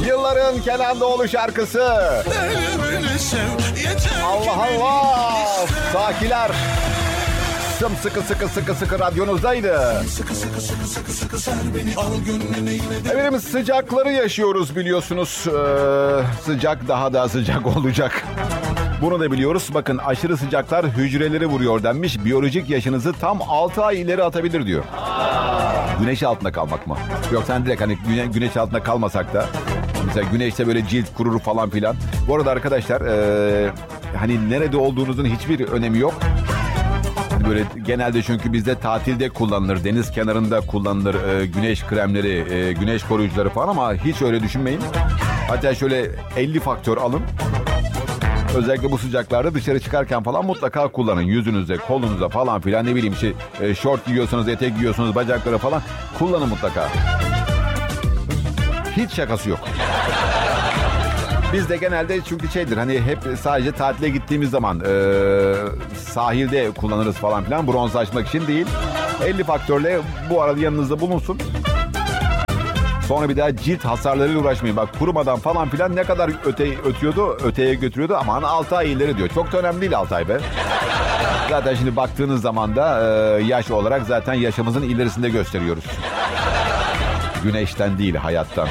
Yılların Kenan Doğulu şarkısı. Allah Allah. Sakiler. Sıkı radyonuzdaydı. Efendim sıcakları yaşıyoruz biliyorsunuz. Sıcak daha da sıcak olacak. Bunu da biliyoruz. Bakın aşırı sıcaklar hücreleri vuruyor denmiş. Biyolojik yaşınızı tam 6 ay ileri atabilir diyor. Güneş altında kalmak mı? Yok sen direkt hani güneş altında kalmasak da. Mesela güneşte böyle cilt kurur falan filan. Bu arada arkadaşlar hani nerede olduğunuzun hiçbir önemi yok. Böyle genelde çünkü bizde tatilde kullanılır, deniz kenarında kullanılır güneş kremleri, güneş koruyucuları falan ama hiç öyle düşünmeyin. Hatta şöyle 50 faktör alın. Özellikle bu sıcaklarda dışarı çıkarken falan mutlaka kullanın. Yüzünüze, kolunuza falan filan ne bileyim şort giyiyorsanız, etek giyiyorsunuz, bacaklara falan kullanın mutlaka. Hiç şakası yok. Biz de genelde çünkü hani hep sadece tatile gittiğimiz zaman sahilde kullanırız falan filan bronzlaşmak için değil. 50 faktörle bu arada yanınızda bulunsun. Sonra bir daha cilt hasarlarıyla uğraşmayın. Bak kurumadan falan filan ne kadar öteye götürüyordu. Aman 6 ay ileri diyor. Çok da önemli değil 6 ay be. Zaten şimdi baktığınız zaman da yaş olarak zaten yaşımızın ilerisinde gösteriyoruz. Güneşten değil, hayattan.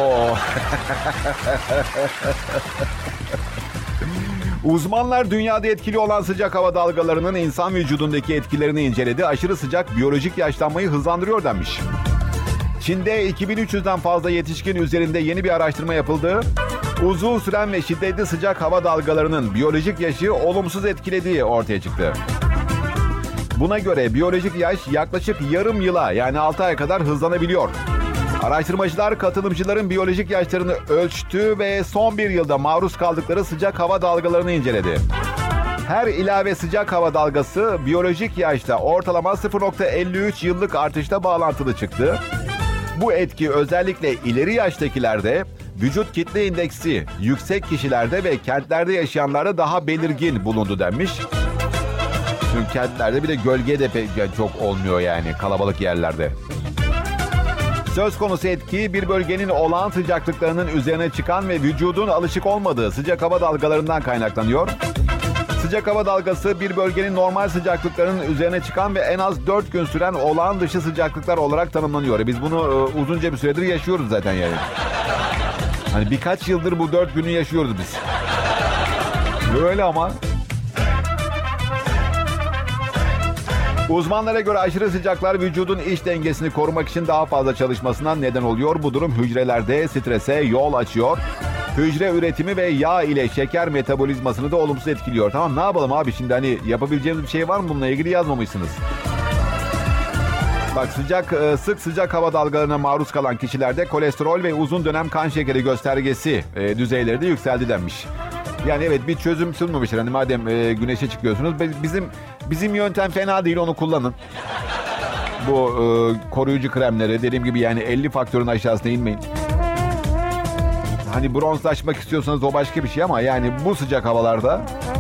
Uzmanlar dünyada etkili olan sıcak hava dalgalarının insan vücudundaki etkilerini inceledi. Aşırı sıcak biyolojik yaşlanmayı hızlandırıyor denmiş. Çin'de 2300'den fazla yetişkin üzerinde yeni bir araştırma yapıldı. Uzun süren ve şiddetli sıcak hava dalgalarının biyolojik yaşı olumsuz etkilediği ortaya çıktı. Buna göre biyolojik yaş yaklaşık yarım yıla yani 6 aya kadar hızlanabiliyor. Araştırmacılar katılımcıların biyolojik yaşlarını ölçtü ve son bir yılda maruz kaldıkları sıcak hava dalgalarını inceledi. Her ilave sıcak hava dalgası biyolojik yaşta ortalama 0,53 yıllık artışla bağlantılı çıktı. Bu etki özellikle ileri yaştakilerde, vücut kitle indeksi yüksek kişilerde ve kentlerde yaşayanlarda daha belirgin bulundu denmiş. Çünkü kentlerde bir de gölge de çok olmuyor yani kalabalık yerlerde. Söz konusu etki bir bölgenin olağan sıcaklıklarının üzerine çıkan ve vücudun alışık olmadığı sıcak hava dalgalarından kaynaklanıyor. Sıcak hava dalgası bir bölgenin normal sıcaklıklarının üzerine çıkan ve en az 4 gün süren olağan dışı sıcaklıklar olarak tanımlanıyor. Biz bunu uzunca bir süredir yaşıyoruz zaten yani. Hani birkaç yıldır bu 4 günü yaşıyoruz biz. Böyle ama. Uzmanlara göre aşırı sıcaklar vücudun iç dengesini korumak için daha fazla çalışmasına neden oluyor. Bu durum hücrelerde strese yol açıyor. Hücre üretimi ve yağ ile şeker metabolizmasını da olumsuz etkiliyor. Tamam ne yapalım abi şimdi hani yapabileceğimiz bir şey var mı bununla ilgili yazmamışsınız. Bak sık sıcak hava dalgalarına maruz kalan kişilerde kolesterol ve uzun dönem kan şekeri göstergesi düzeyleri de yükseldi denmiş. Yani evet bir çözüm sunmamışlar. Hani madem güneşe çıkıyorsunuz bizim yöntem fena değil onu kullanın. Bu koruyucu kremleri dediğim gibi yani 50 faktörün aşağısına inmeyin. Hani bronzlaşmak istiyorsanız o başka bir şey ama yani bu sıcak havalarda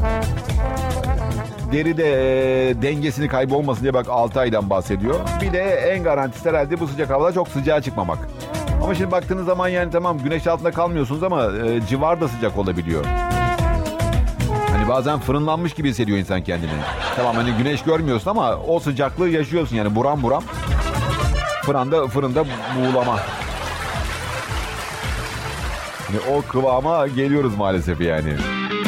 deride dengesini kaybolmasın diye bak 6 aydan bahsediyor. Bir de en garantisi herhalde bu sıcak havada çok sıcağa çıkmamak. Ama şimdi baktığınız zaman yani tamam güneş altında kalmıyorsunuz ama civar da sıcak olabiliyor. Hani bazen fırınlanmış gibi hissediyor insan kendini. Tamam hani güneş görmüyorsun ama o sıcaklığı yaşıyorsun yani buram buram. Fırında buğulama. Yani o kıvama geliyoruz maalesef yani.